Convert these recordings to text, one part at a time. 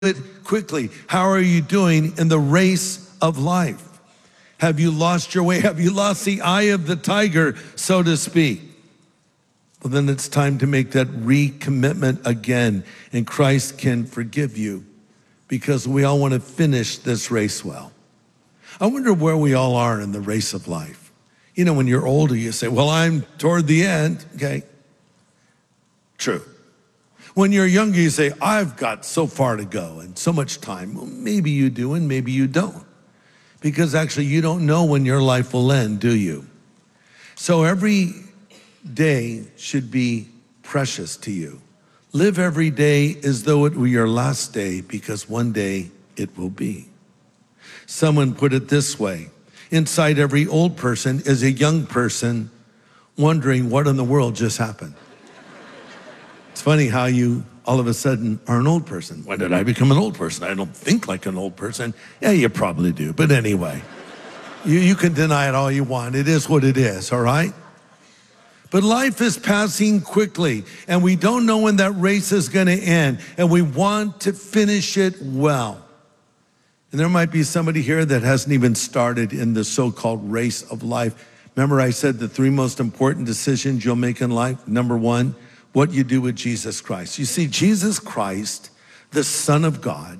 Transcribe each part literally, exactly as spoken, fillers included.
it quickly. How are you doing in the race of life? Have you lost your way? Have you lost the eye of the tiger, so to speak? Well, then it's time to make that recommitment again, and Christ can forgive you because we all want to finish this race well. I wonder where we all are in the race of life. You know, when you're older, you say, well, I'm toward the end. Okay, true. When you're younger, you say, I've got so far to go and so much time. Well, maybe you do and maybe you don't. Because actually you don't know when your life will end, do you? So every day should be precious to you. Live every day as though it were your last day, because one day it will be. Someone put it this way: inside every old person is a young person wondering what in the world just happened. It's funny how you all of a sudden are an old person. When did I become an old person? I don't think like an old person. Yeah, you probably do. But anyway, you, you can deny it all you want. It is what it is, all right? But life is passing quickly, and we don't know when that race is going to end, and we want to finish it well. And there might be somebody here that hasn't even started in the so-called race of life. Remember I said the three most important decisions you'll make in life? Number one, what you do with Jesus Christ. You see, Jesus Christ, the Son of God,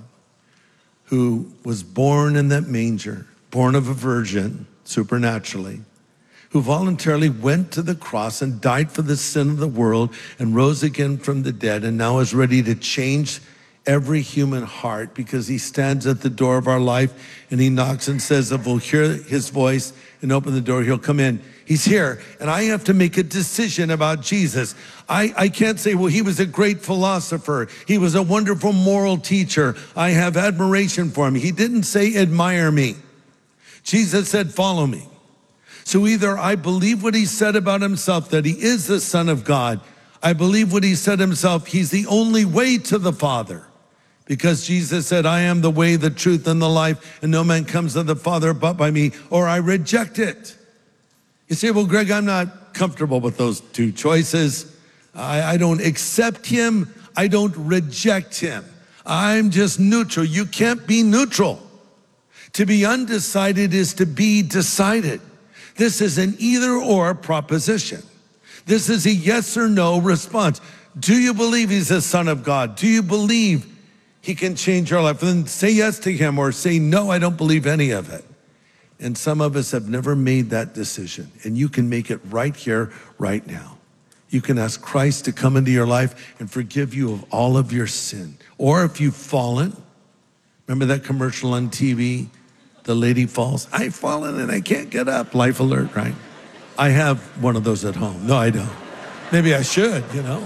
who was born in that manger, born of a virgin, supernaturally, who voluntarily went to the cross and died for the sin of the world and rose again from the dead, and now is ready to change every human heart, because he stands at the door of our life and he knocks and says, if we'll hear his voice and open the door, he'll come in. He's here, and I have to make a decision about Jesus. I, I can't say, well, he was a great philosopher. He was a wonderful moral teacher. I have admiration for him. He didn't say, admire me. Jesus said, follow me. So either I believe what he said about himself, that he is the Son of God. I believe what he said himself, he's the only way to the Father. Because Jesus said, I am the way, the truth, and the life, and no man comes to the Father but by me, or I reject it. You say, well, Greg, I'm not comfortable with those two choices. I, I don't accept him. I don't reject him. I'm just neutral. You can't be neutral. To be undecided is to be decided. This is an either or proposition. This is a yes or no response. Do you believe he's the Son of God? Do you believe he can change your life? Then say yes to him, or say, no, I don't believe any of it. And some of us have never made that decision, and you can make it right here, right now. You can ask Christ to come into your life and forgive you of all of your sin. Or if you've fallen, remember that commercial on T V? The lady falls, I've fallen and I can't get up. Life alert, right? I have one of those at home. No, I don't. Maybe I should, you know.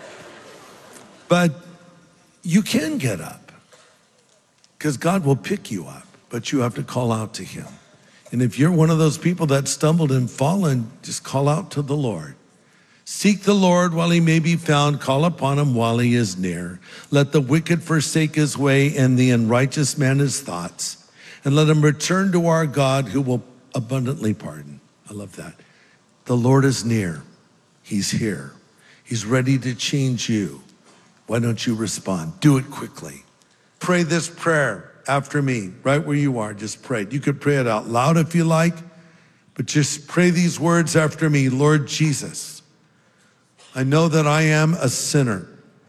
But you can get up, because God will pick you up, but you have to call out to him. And if you're one of those people that stumbled and fallen, just call out to the Lord. Seek the Lord while he may be found. Call upon him while he is near. Let the wicked forsake his way, and the unrighteous man his thoughts. And let him return to our God, who will abundantly pardon. I love that. The Lord is near. He's here. He's ready to change you. Why don't you respond? Do it quickly. Pray this prayer after me, right where you are. Just pray it. You could pray it out loud if you like, but just pray these words after me. Lord Jesus, I know that I am a sinner,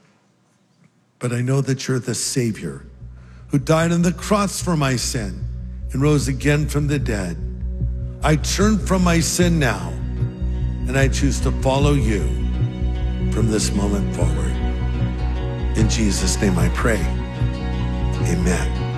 but I know that you're the Savior who died on the cross for my sin and rose again from the dead. I turn from my sin now, and I choose to follow you from this moment forward. In Jesus' name I pray, amen.